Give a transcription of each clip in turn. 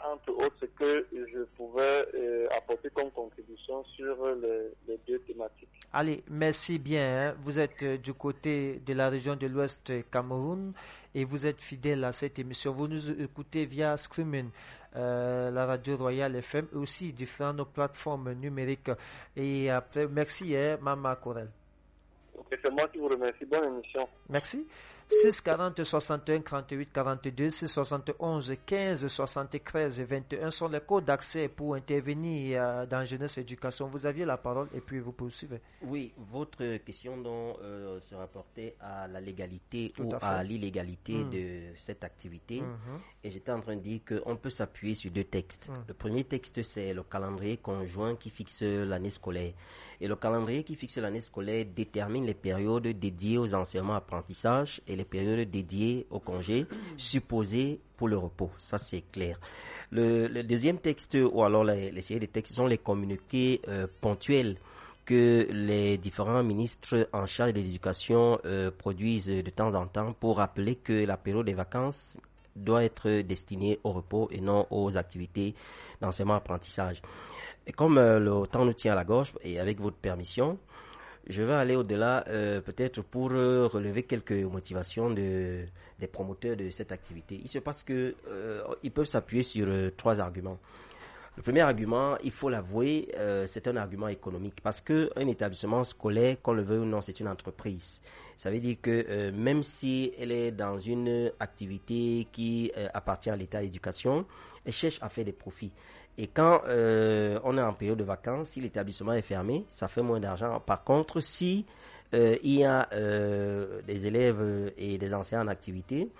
entre autres, ce que je pouvais apporter comme contribution sur les deux thématiques. Allez, merci bien. Hein. Vous êtes du côté de la région de l'Ouest Cameroun et vous êtes fidèle à cette émission. Vous nous écoutez via Screaming, la radio Royale FM et aussi différentes plateformes numériques. Et après, merci, Mama Corel. Okay, c'est moi qui vous remercie. Bonne émission. Merci. 640 61 48 42 671 15 73 21 sont les codes d'accès pour intervenir dans Jeunesse Éducation. Vous aviez la parole et puis vous poursuivez. Oui, votre question se rapportait à la légalité ou à l'illégalité de cette activité. Et j'étais en train de dire qu'on peut s'appuyer sur deux textes. Le premier texte, c'est le calendrier conjoint qui fixe l'année scolaire. Et le calendrier qui fixe l'année scolaire détermine les périodes dédiées aux enseignements apprentissages et les périodes dédiées aux congés supposés pour le repos. Ça, c'est clair. Le deuxième texte, ou alors les séries de textes, sont les communiqués ponctuels que les différents ministres en charge de l'éducation produisent de temps en temps pour rappeler que la période des vacances doit être destinée au repos et non aux activités d'enseignement-apprentissage. Et comme le temps nous tient à la gorge, et avec votre permission, je vais aller au-delà peut-être pour relever quelques motivations des promoteurs de cette activité. Il se passe que ils peuvent s'appuyer sur trois arguments. Le premier argument, il faut l'avouer, c'est un argument économique parce que un établissement scolaire, qu'on le veuille ou non, c'est une entreprise. Ça veut dire que même si elle est dans une activité qui appartient à l'État d'éducation, elle cherche à faire des profits. Et quand on est en période de vacances, si l'établissement est fermé, ça fait moins d'argent. Par contre, si il y a des élèves et des enseignants en activité,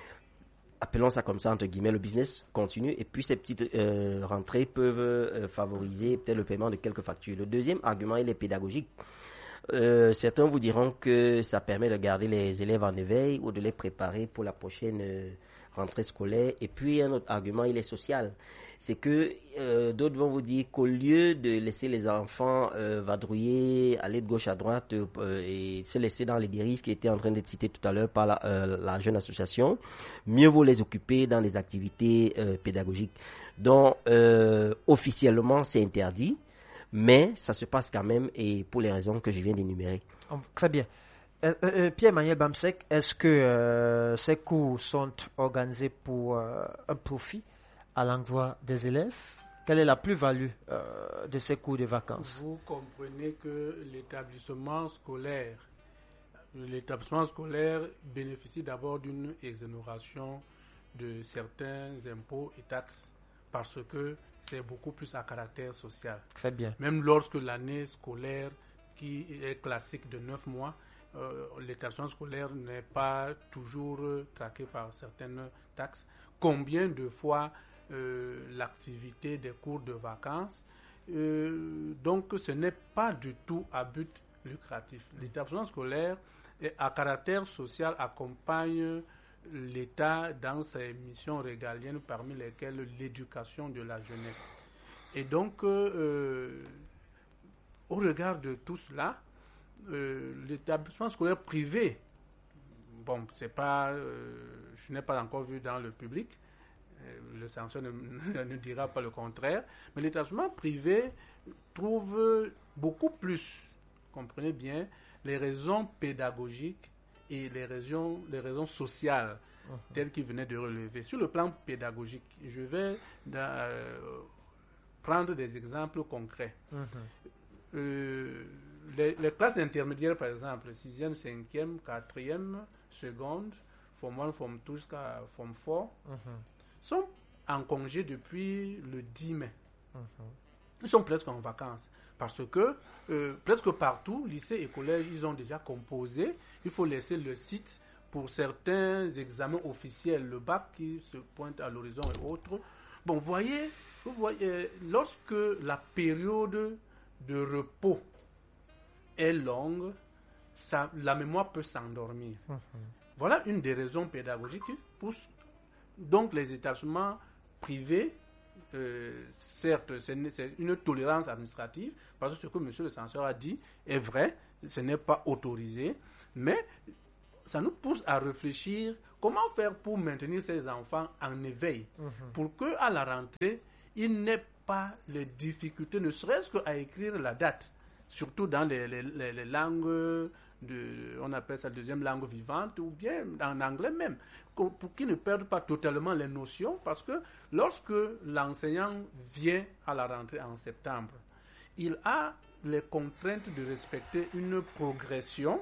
appelons ça comme ça, entre guillemets, le business continue. Et puis, ces petites rentrées peuvent favoriser peut-être le paiement de quelques factures. Le deuxième argument, il est pédagogique. Certains vous diront que ça permet de garder les élèves en éveil ou de les préparer pour la prochaine rentrée scolaire. Et puis, un autre argument, il est social. C'est que d'autres vont vous dire qu'au lieu de laisser les enfants vadrouiller, aller de gauche à droite et se laisser dans les dérives qui étaient en train d'être citées tout à l'heure par la jeune association, mieux vaut les occuper dans les activités pédagogiques. Donc, officiellement, c'est interdit, mais ça se passe quand même et pour les raisons que je viens d'énumérer. Très bien. Pierre-Emmanuel Bamsek, est-ce que ces cours sont organisés pour un profit à l'endroit des élèves? Quelle est la plus-value de ces cours de vacances? Vous comprenez que l'établissement scolaire bénéficie d'abord d'une exonération de certains impôts et taxes parce que c'est beaucoup plus à caractère social. Très bien. Même lorsque l'année scolaire qui est classique de 9 mois, l'établissement scolaire n'est pas toujours traqué par certaines taxes. Combien de fois l'activité des cours de vacances. Donc, ce n'est pas du tout à but lucratif. L'établissement scolaire à caractère social accompagne l'État dans ses missions régaliennes, parmi lesquelles l'éducation de la jeunesse. Et donc, au regard de tout cela, l'établissement scolaire privé, bon, c'est pas, je n'ai pas encore vu dans le public, le censeur ne dira pas le contraire, mais l'établissement privé trouve beaucoup plus, comprenez bien, les raisons pédagogiques et les raisons sociales telles qu'il venait de relever. Sur le plan pédagogique, je vais prendre des exemples concrets. Les classes intermédiaires, par exemple, 6e, 5e, 4e, seconde, Form 1, Form 2 jusqu'à Form 4, sont en congé depuis le 10 mai. Ils sont presque en vacances parce que presque partout, lycées et collèges, ils ont déjà composé. Il faut laisser le site pour certains examens officiels, le bac qui se pointe à l'horizon et autres. Bon, vous voyez, lorsque la période de repos est longue, la mémoire peut s'endormir. Voilà une des raisons pédagogiques qui poussent donc les établissements privés, certes, c'est une tolérance administrative, parce que ce que M. le censeur a dit est vrai, ce n'est pas autorisé, mais ça nous pousse à réfléchir comment faire pour maintenir ces enfants en éveil, pour qu'à la rentrée, ils n'aient pas les difficultés, ne serait-ce qu'à écrire la date, surtout dans les langues, on appelle ça deuxième langue vivante, ou bien en anglais même, pour qu'ils ne perdent pas totalement les notions, parce que lorsque l'enseignant vient à la rentrée en septembre, il a les contraintes de respecter une progression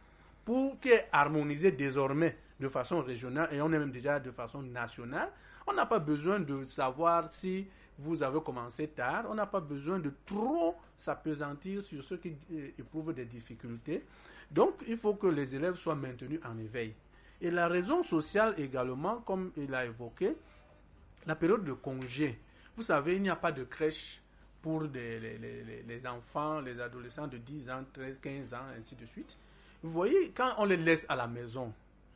qui est harmonisée désormais de façon régionale, et on est même déjà de façon nationale. On n'a pas besoin de savoir si vous avez commencé tard, on n'a pas besoin de trop s'appesantir sur ceux qui éprouvent des difficultés. Donc, il faut que les élèves soient maintenus en éveil. Et la raison sociale également, comme il a évoqué, la période de congé. Vous savez, il n'y a pas de crèche pour les enfants, les adolescents de 10 ans, 13, 15 ans, ainsi de suite. Vous voyez, quand on les laisse à la maison,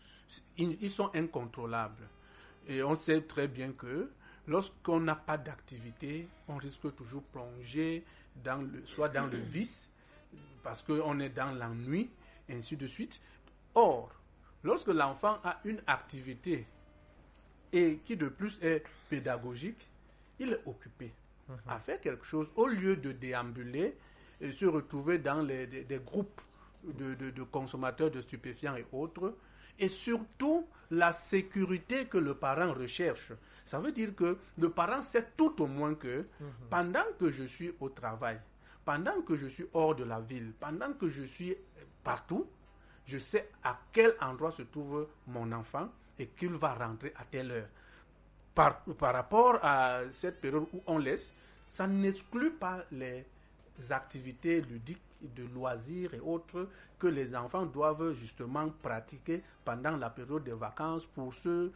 ils sont incontrôlables. Et on sait très bien que lorsqu'on n'a pas d'activité, on risque toujours de plonger soit dans le vice, parce qu'on est dans l'ennui, ainsi de suite. Or, lorsque l'enfant a une activité et qui de plus est pédagogique, il est occupé à faire quelque chose au lieu de déambuler et se retrouver dans des groupes de consommateurs de stupéfiants et autres. Et surtout, la sécurité que le parent recherche. Ça veut dire que le parent sait tout au moins que pendant que je suis au travail, pendant que je suis hors de la ville, pendant que je suis partout, je sais à quel endroit se trouve mon enfant et qu'il va rentrer à telle heure. Par rapport à cette période où on laisse, ça n'exclut pas les activités ludiques, de loisirs et autres que les enfants doivent justement pratiquer pendant la période des vacances pour se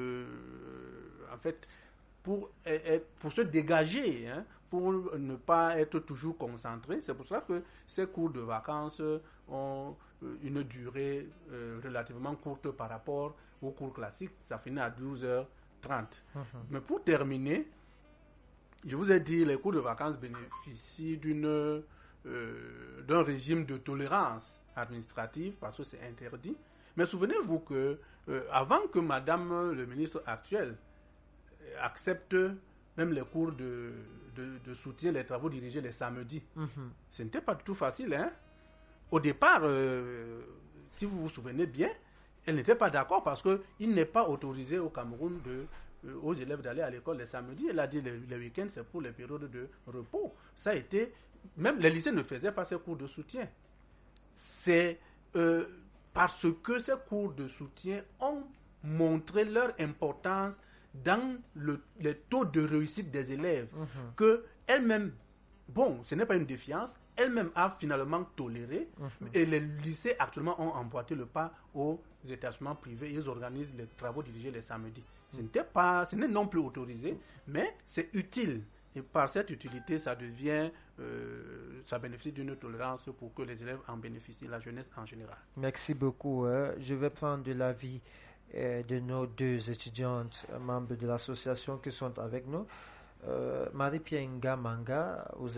dégager, pour ne pas être toujours concentrés. C'est pour ça que ces cours de vacances ont une durée relativement courte par rapport aux cours classiques. Ça finit à 12h30. Mais pour terminer, je vous ai dit, les cours de vacances bénéficient d'un régime de tolérance administrative parce que c'est interdit. Mais souvenez-vous que avant que Madame le ministre actuel accepte même les cours de soutien, les travaux dirigés les samedis, ce n'était pas du tout facile. Au départ, si vous vous souvenez bien, elle n'était pas d'accord parce qu'il n'est pas autorisé au Cameroun aux élèves d'aller à l'école les samedis. Elle a dit les week-ends, c'est pour les périodes de repos. Ça a été... Même les lycées ne faisaient pas ces cours de soutien. C'est parce que ces cours de soutien ont montré leur importance dans les taux de réussite des élèves, que elle-même, bon, ce n'est pas une défiance, elle-même a finalement toléré, et les lycées actuellement ont emboîté le pas aux établissements privés. Ils organisent les travaux dirigés les samedis. Ce n'est non plus autorisé, mais c'est utile. Et par cette utilité, ça bénéficie d'une tolérance pour que les élèves en bénéficient, la jeunesse en général. Merci beaucoup. Je vais prendre l'avis de nos deux étudiantes, membres de l'association qui sont avec nous. Marie-Pierre Manga, vous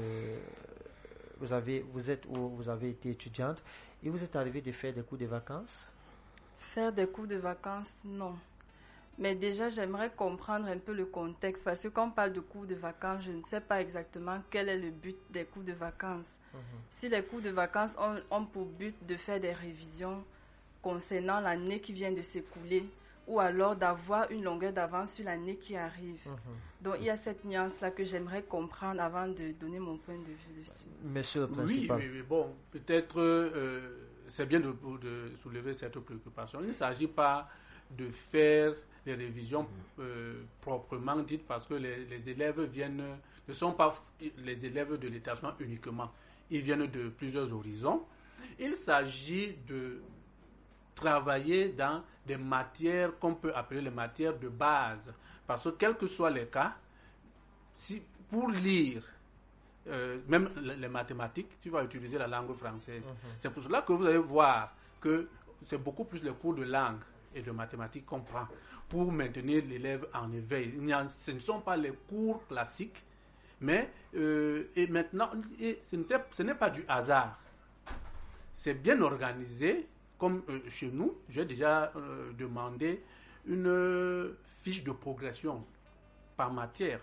avez été étudiante et vous êtes arrivée de faire des cours de vacances? Faire des cours de vacances, non. Mais déjà, j'aimerais comprendre un peu le contexte, parce que quand on parle de cours de vacances, je ne sais pas exactement quel est le but des cours de vacances. Si les cours de vacances ont pour but de faire des révisions concernant l'année qui vient de s'écouler, ou alors d'avoir une longueur d'avance sur l'année qui arrive. Donc, il y a cette nuance-là que j'aimerais comprendre avant de donner mon point de vue dessus. Monsieur le principal. Oui, bon, peut-être c'est bien de soulever cette préoccupation. Il ne s'agit pas de faire les révisions proprement dites, parce que les élèves ne sont pas les élèves de l'établissement uniquement. Ils viennent de plusieurs horizons. Il s'agit de travailler dans des matières qu'on peut appeler les matières de base. Parce que quels que soient les cas, pour lire même les mathématiques, tu vas utiliser la langue française. C'est pour cela que vous allez voir que c'est beaucoup plus les cours de langue et de mathématiques qu'on prend pour maintenir l'élève en éveil. Ce ne sont pas les cours classiques, mais et maintenant, ce n'est pas du hasard. C'est bien organisé, comme chez nous, j'ai déjà demandé une fiche de progression par matière.